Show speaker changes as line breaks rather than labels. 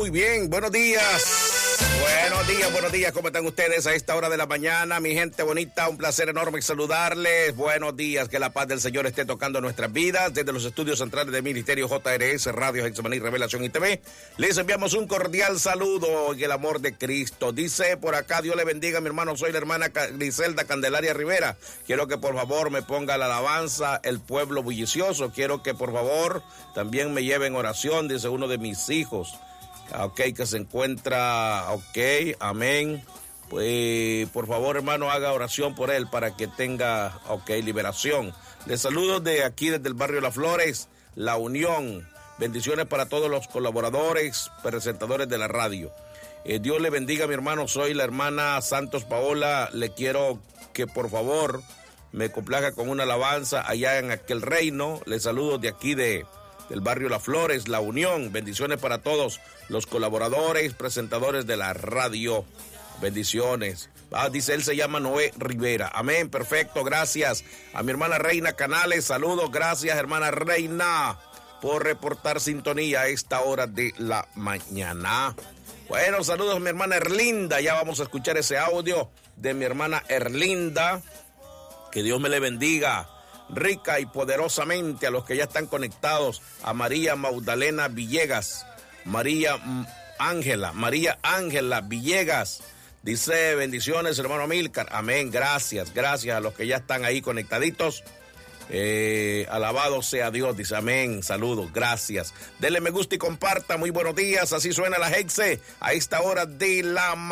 muy bien, buenos días. Buenos días, ¿cómo están ustedes a esta hora de la mañana? Mi gente bonita, un placer enorme saludarles. Buenos días, que la paz del Señor esté tocando nuestras vidas. Desde los estudios centrales del Ministerio JRS, Radio Hexamaní, Revelación y TV, les enviamos un cordial saludo en el amor de Cristo. Dice por acá, Dios le bendiga, mi hermano, soy la hermana Griselda Candelaria Rivera. Quiero que por favor me ponga la alabanza, el pueblo bullicioso. Quiero que por favor también me lleven oración, dice uno de mis hijos. Ok, que se encuentra, ok, amén. Pues por favor, hermano, haga oración por él para que tenga, ok, liberación. Les saludo de aquí, desde el barrio Las Flores, La Unión. Bendiciones para todos los colaboradores, presentadores de la radio. Dios le bendiga, mi hermano, soy la hermana Santos Paola. Le quiero que por favor me complaga con una alabanza allá en aquel reino. Les saludo de aquí del barrio Las Flores, La Unión. Bendiciones para todos los colaboradores, presentadores de la radio. Bendiciones. Dice él, se llama Noé Rivera. Amén, perfecto, gracias. A mi hermana Reina Canales, saludos, gracias hermana Reina por reportar sintonía a esta hora de la mañana. Bueno, saludos a mi hermana Erlinda. Ya vamos a escuchar ese audio de mi hermana Erlinda. Que Dios me le bendiga rica y poderosamente a los que ya están conectados, a María Magdalena Villegas, María Ángela Villegas, dice bendiciones hermano Milcar, amén, gracias a los que ya están ahí conectaditos, alabado sea Dios, dice amén, saludos, gracias, denle me gusta y comparta, muy buenos días, así suena la Hexe a esta hora de la mañana.